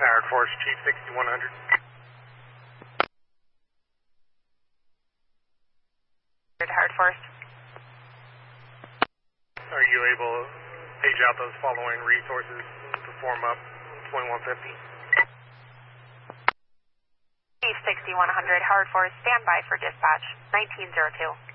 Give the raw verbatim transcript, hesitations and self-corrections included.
Howard Force, Chief sixty-one hundred. Howard Force. Are you able to page out those following resources to form up twenty-one fifty? Chief sixty-one hundred, Howard Force, stand by for dispatch, nineteen oh two.